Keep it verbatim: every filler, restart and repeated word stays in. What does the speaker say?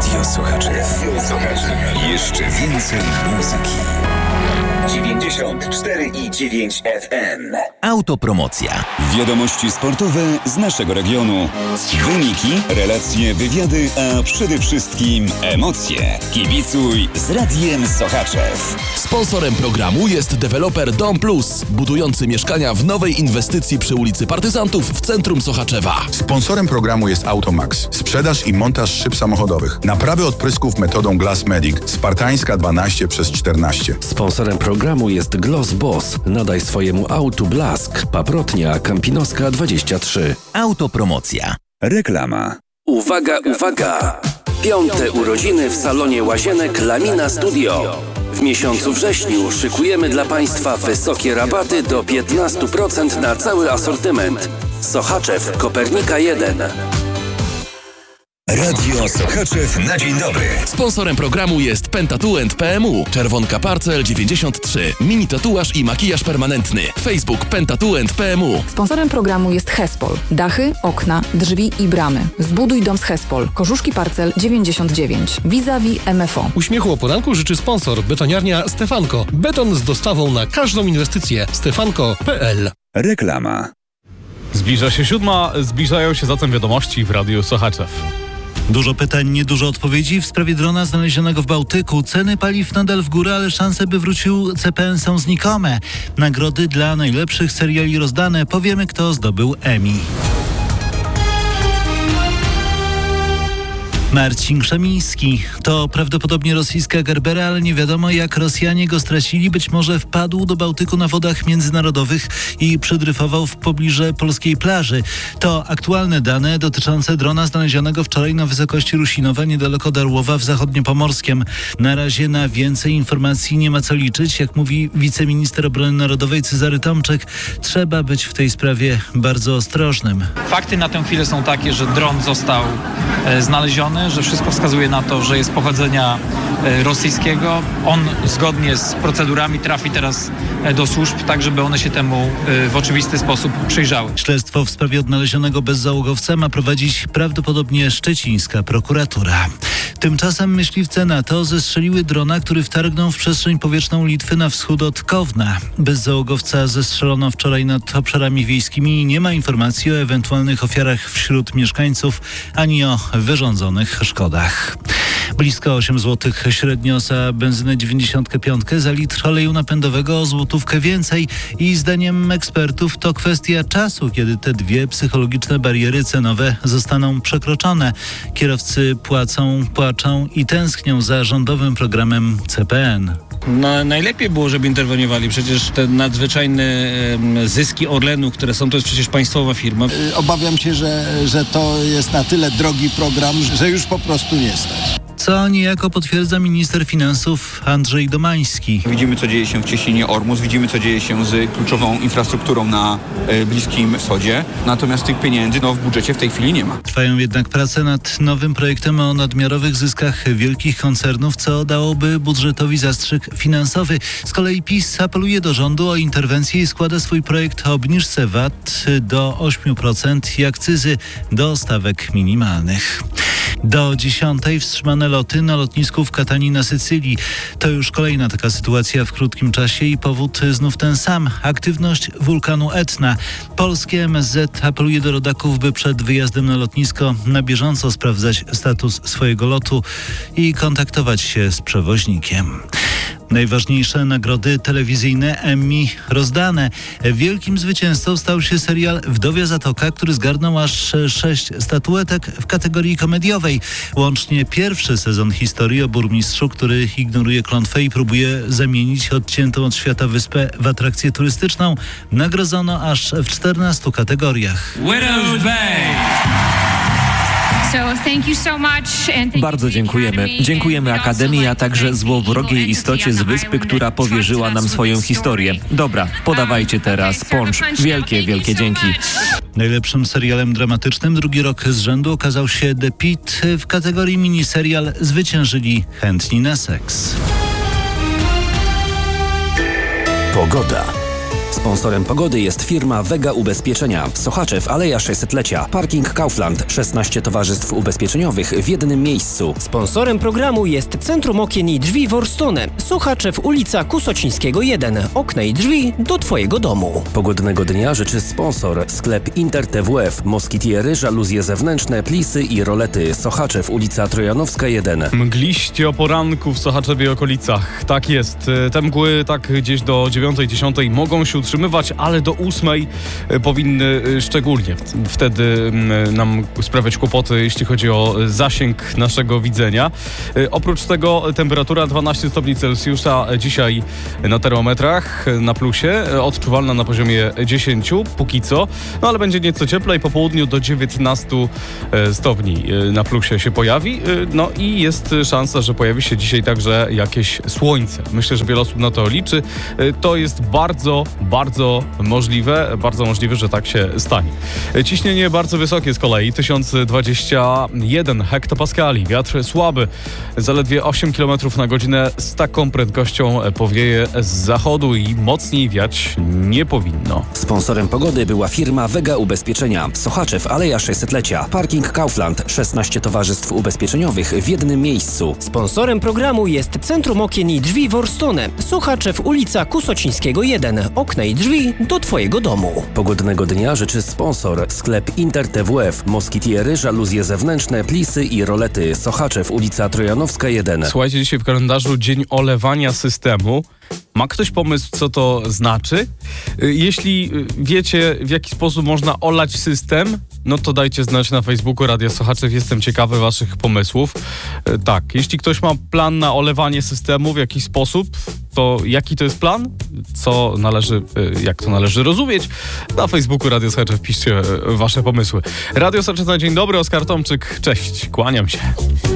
Radio Sochaczew. Jeszcze więcej muzyki. dziewięćdziesiąt cztery i dziewięć F M. Autopromocja. Wiadomości sportowe z naszego regionu. Wyniki, relacje, wywiady, a przede wszystkim emocje. Kibicuj z Radiem Sochaczew. Sponsorem programu jest deweloper Dom Plus, budujący mieszkania w nowej inwestycji przy ulicy Partyzantów w centrum Sochaczewa. Sponsorem programu jest Automax. Sprzedaż i montaż szyb samochodowych. Naprawy odprysków metodą Glass Medic. Spartańska dwanaście przez czternaście. Sponsorem programu jest Gloss Boss. Nadaj swojemu autu blask. Paprotnia Kampinoska dwadzieścia trzy. Autopromocja. Reklama. Uwaga, uwaga! Piąte urodziny w salonie Łazienek Lamina Studio. W miesiącu wrześniu szykujemy dla Państwa wysokie rabaty do piętnaście procent na cały asortyment. Sochaczew, Kopernika jeden. Radio Sochaczew na dzień dobry. Sponsorem programu jest Pentatuent P M U, Czerwonka Parcel dziewięćdziesiąt trzy, mini tatuaż i makijaż permanentny. Facebook Pentatuent P M U. Sponsorem programu jest Hespol. Dachy, okna, drzwi i bramy. Zbuduj dom z Hespol. Korzuszki Parcel dziewięćdziesiąt dziewięć. Vis-a-vis M F O. Uśmiechu o poranku życzy sponsor betoniarnia Stefanko. Beton z dostawą na każdą inwestycję. stefanko kropka p l. Reklama. Zbliża się siódma, zbliżają się zatem wiadomości w Radiu Sochaczew. Dużo pytań, niedużo odpowiedzi. W sprawie drona znalezionego w Bałtyku. Ceny paliw nadal w górę, ale szanse, by wrócił C P N są znikome. Nagrody dla najlepszych seriali rozdane. Powiemy, kto zdobył Emmy. Marcin Krzemiński. To prawdopodobnie rosyjska Gerbera, ale nie wiadomo, jak Rosjanie go stracili. Być może wpadł do Bałtyku na wodach międzynarodowych i przydryfował w pobliżu polskiej plaży. To aktualne dane dotyczące drona znalezionego wczoraj na wysokości Rusinowa, niedaleko Darłowa w Zachodniopomorskiem. Na razie na więcej informacji nie ma co liczyć. Jak mówi wiceminister obrony narodowej Cezary Tomczyk, trzeba być w tej sprawie bardzo ostrożnym. Fakty na tę chwilę są takie, że dron został e, znaleziony, że wszystko wskazuje na to, że jest pochodzenia e, rosyjskiego. On zgodnie z procedurami trafi teraz e, do służb, tak żeby one się temu e, w oczywisty sposób przyjrzały. Śledztwo w sprawie odnalezionego bezzałogowca ma prowadzić prawdopodobnie szczecińska prokuratura. Tymczasem myśliwce NATO zestrzeliły drona, który wtargnął w przestrzeń powietrzną Litwy na wschód od Kowna. Bezzałogowca zestrzelono wczoraj nad obszarami wiejskimi i nie ma informacji o ewentualnych ofiarach wśród mieszkańców ani o wyrządzonych szkodach. Blisko osiem złotych średnio za benzynę dziewięćdziesiąt pięć, za litr oleju napędowego o złotówkę więcej i zdaniem ekspertów to kwestia czasu, kiedy te dwie psychologiczne bariery cenowe zostaną przekroczone. Kierowcy płacą, płaczą i tęsknią za rządowym programem C P N. No, najlepiej było, żeby interweniowali. Przecież te nadzwyczajne e, zyski Orlenu, które są, to jest przecież państwowa firma. Obawiam się, że, że to jest na tyle drogi program, że już po prostu nie stać. Co niejako potwierdza minister finansów Andrzej Domański. Widzimy, co dzieje się w Cieśninie Ormus, widzimy, co dzieje się z kluczową infrastrukturą na e, Bliskim Wschodzie. Natomiast tych pieniędzy no, w budżecie w tej chwili nie ma. Trwają jednak prace nad nowym projektem o nadmiarowych zyskach wielkich koncernów, co dałoby budżetowi zastrzyk finansowy. Z kolei PiS apeluje do rządu o interwencję i składa swój projekt o obniżce V A T do ośmiu procent i akcyzy do stawek minimalnych. Do dziesiątej wstrzymane loty na lotnisku w Katanii na Sycylii. To już kolejna taka sytuacja w krótkim czasie i powód znów ten sam. Aktywność wulkanu Etna. Polskie M S Z apeluje do rodaków, by przed wyjazdem na lotnisko na bieżąco sprawdzać status swojego lotu i kontaktować się z przewoźnikiem. Najważniejsze nagrody telewizyjne Emmy rozdane. Wielkim zwycięzcą stał się serial Wdowia Zatoka, który zgarnął aż sześć statuetek w kategorii komediowej. Łącznie pierwszy sezon historii o burmistrzu, który ignoruje klątwę i próbuje zamienić odciętą od świata wyspę w atrakcję turystyczną, nagrodzono aż w czternastu kategoriach. Widow's Bay. Bardzo dziękujemy. Dziękujemy Akademii, a także złowrogiej istocie z wyspy, która powierzyła nam swoją historię. Dobra, podawajcie teraz poncz. Wielkie, wielkie dzięki. Najlepszym serialem dramatycznym drugi rok z rzędu okazał się The Pitt. W kategorii miniserial zwyciężyli Chętni na seks. Pogoda. Sponsorem pogody jest firma Vega Ubezpieczenia. Sochaczew, Aleja sześćsetlecia. Parking Kaufland. szesnaście towarzystw ubezpieczeniowych w jednym miejscu. Sponsorem programu jest Centrum Okien i Drzwi Worstone. Sochaczew, ulica Kusocińskiego jeden. Okna i drzwi do Twojego domu. Pogodnego dnia życzy sponsor. Sklep Inter T W F. Moskitiery, żaluzje zewnętrzne, plisy i rolety. Sochaczew, ulica Trojanowska jeden. Mgliście o poranku w Sochaczewie i okolicach. Tak jest. Te mgły tak gdzieś do dziewiątej, dziesiątej mogą się utrzymywać, ale do ósmej powinny szczególnie wtedy nam sprawiać kłopoty, jeśli chodzi o zasięg naszego widzenia. Oprócz tego temperatura dwanaście stopni Celsjusza dzisiaj na termometrach, na plusie, odczuwalna na poziomie dziesięć póki co, no ale będzie nieco cieplej, po południu do dziewiętnastu stopni na plusie się pojawi, no i jest szansa, że pojawi się dzisiaj także jakieś słońce. Myślę, że wiele osób na to liczy. To jest bardzo, bardzo możliwe, bardzo możliwe, że tak się stanie. Ciśnienie bardzo wysokie z kolei, tysiąc dwadzieścia jeden hektopaskali, wiatr słaby, zaledwie osiem kilometrów na godzinę, z taką prędkością powieje z zachodu i mocniej wiać nie powinno. Sponsorem pogody była firma Vega Ubezpieczenia. Sochaczew, Aleja sześćsetlecia. Parking Kaufland. szesnaście towarzystw ubezpieczeniowych w jednym miejscu. Sponsorem programu jest Centrum Okien i Drzwi Worstone. Sochaczew, ulica Kusocińskiego jeden. Okna i drzwi do Twojego domu. Pogodnego dnia życzy sponsor. Sklep Inter T W F. Moskitiery, żaluzje zewnętrzne, plisy i rolety. Sochaczew, ulica Trojanowska jeden. Słuchajcie, dzisiaj w kalendarzu dzień olewania systemu. Ma ktoś pomysł, co to znaczy? Jeśli wiecie, w jaki sposób można olać system, no to dajcie znać na Facebooku Radia Sochaczew. Jestem ciekawy waszych pomysłów. Tak, jeśli ktoś ma plan na olewanie systemu w jakiś sposób, to jaki to jest plan? Co należy, jak to należy rozumieć? Na Facebooku Radio Sochaczew piszcie wasze pomysły. Radio Sochaczew na dzień dobry, Oskar Tomczyk. Cześć, kłaniam się.